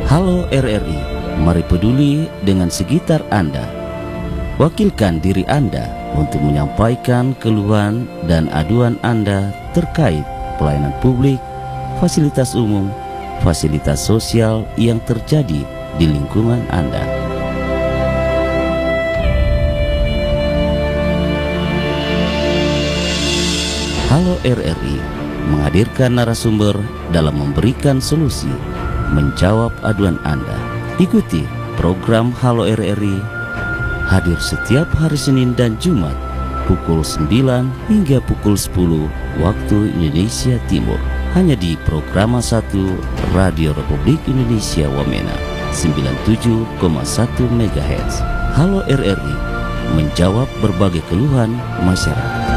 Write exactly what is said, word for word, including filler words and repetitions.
Halo R R I, mari peduli dengan sekitar Anda. Wakilkan diri Anda untuk menyampaikan keluhan dan aduan Anda terkait pelayanan publik, fasilitas umum, fasilitas sosial yang terjadi di lingkungan Anda. Halo R R I menghadirkan narasumber dalam memberikan solusi, menjawab aduan Anda. Ikuti program Halo R R I, hadir setiap hari Senin dan Jumat pukul sembilan hingga pukul sepuluh waktu Indonesia Timur, hanya di Programa satu Radio Republik Indonesia Wamena sembilan puluh tujuh koma satu megahertz. Halo R R I, menjawab berbagai keluhan masyarakat.